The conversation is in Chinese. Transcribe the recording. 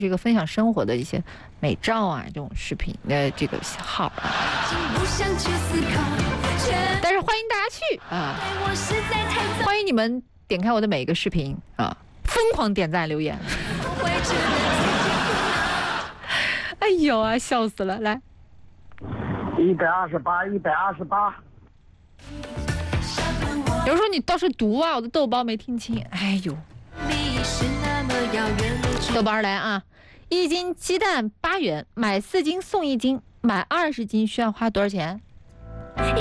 这个分享生活的一些美照啊，这种视频的这个号啊。但是欢迎大家去啊，欢迎你们点开我的每一个视频啊，疯狂点赞留言。哎呦啊，笑死了！来 128。 有人说你倒是读啊，我的豆包没听清。哎呦，豆包来啊！1斤鸡蛋8元，买4斤送1斤，买20斤需要花多少钱？